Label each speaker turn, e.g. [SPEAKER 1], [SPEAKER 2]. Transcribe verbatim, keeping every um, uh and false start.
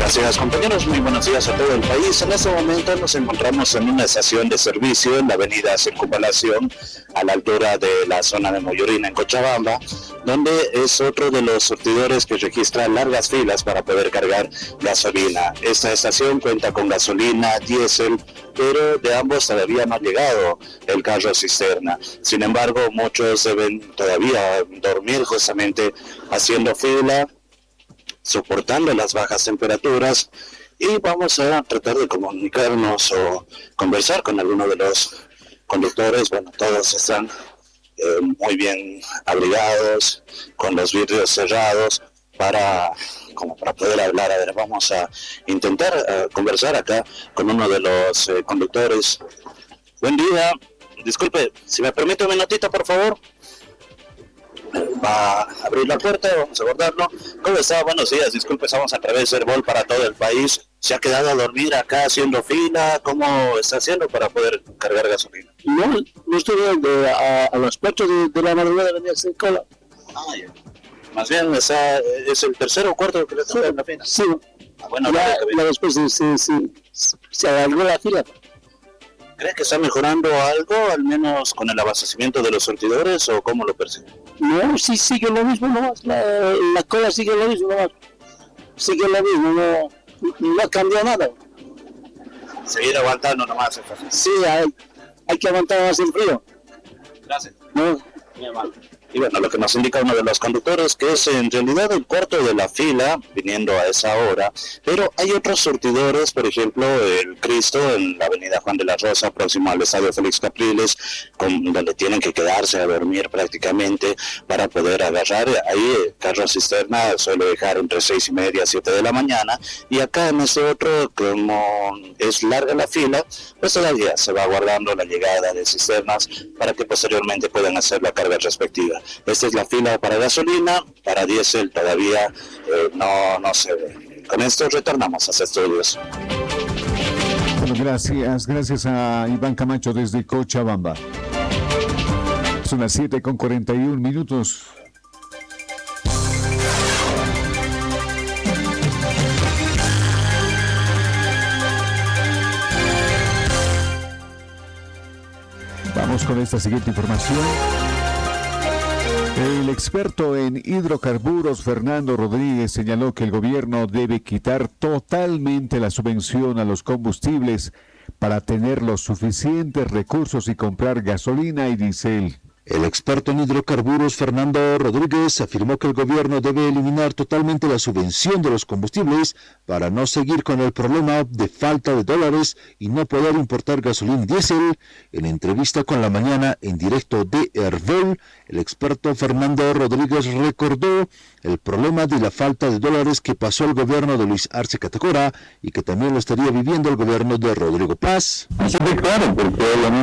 [SPEAKER 1] Gracias, compañeros, muy buenos días a todo el país. En este momento nos encontramos en una estación de servicio en la avenida Circunvalación, a la altura de la zona de Mollorina, en Cochabamba, donde es otro de los surtidores que registra largas filas para poder cargar gasolina. Esta estación cuenta con gasolina, diésel, pero de ambos todavía no ha llegado el carro cisterna. Sin embargo, muchos deben todavía dormir justamente haciendo fila, soportando las bajas temperaturas, y vamos a tratar de comunicarnos o conversar con alguno de los conductores. Bueno, todos están eh, muy bien abrigados, con los vidrios cerrados, para como para poder hablar. A ver, vamos a intentar uh, conversar acá con uno de los eh, conductores. Buen día, disculpe, si me permite un minutito, por favor. Va a abrir la puerta, vamos a abordarlo. ¿Cómo está? Buenos días, disculpe, estamos a través del Vol para todo el país. ¿Se ha quedado a dormir acá haciendo fila? ¿Cómo está haciendo para poder cargar gasolina?
[SPEAKER 2] No, no estoy de, a, a las ocho de, de la madrugada venía a hacer cola.
[SPEAKER 1] Ah, ya. Más bien está, es el tercero o cuarto que le toca en la fila.
[SPEAKER 2] Sí.
[SPEAKER 1] Ah, bueno,
[SPEAKER 2] ya, ya después se, se, se, se alargó la fila.
[SPEAKER 1] ¿Cree que está mejorando algo, al menos con el abastecimiento de los surtidores, o cómo lo percibe?
[SPEAKER 2] No, sí sigue lo mismo nomás, la, la cola sigue lo mismo nomás, sigue lo mismo, no, no ha cambiado nada.
[SPEAKER 1] Seguir aguantando nomás.
[SPEAKER 2] Sí, hay, hay que aguantar más el frío.
[SPEAKER 1] Gracias.
[SPEAKER 2] No,
[SPEAKER 1] muy amable. Y bueno, lo que nos indica uno de los conductores, que es en realidad el cuarto de la fila, viniendo a esa hora, pero hay otros surtidores, por ejemplo, el Cristo en la avenida Juan de la Rosa, próximo al estadio Félix Capriles, con, donde tienen que quedarse a dormir prácticamente para poder agarrar. Ahí el carro cisterna suele dejar entre seis y media, siete de la mañana, y acá en este otro, como es larga la fila, pues todavía se va guardando la llegada de cisternas para que posteriormente puedan hacer la carga respectiva. Esta es la fila para gasolina, para diésel todavía eh, no, no se ve. Con esto retornamos a los estudios.
[SPEAKER 3] Bueno, gracias, gracias a Iván Camacho desde Cochabamba. Son las siete con cuarenta y un minutos. Vamos con esta siguiente información. El experto en hidrocarburos Fernando Rodríguez señaló que el gobierno debe quitar totalmente la subvención a los combustibles para tener los suficientes recursos y comprar gasolina y diésel.
[SPEAKER 4] El experto en hidrocarburos Fernando Rodríguez afirmó que el gobierno debe eliminar totalmente la subvención de los combustibles para no seguir con el problema de falta de dólares y no poder importar gasolina y diésel. En entrevista con La Mañana en directo de Hervol, el experto Fernando Rodríguez recordó el problema de la falta de dólares que pasó el gobierno de Luis Arce Catacora y que también lo estaría viviendo el gobierno de Rodrigo Paz.
[SPEAKER 5] Sí, claro, porque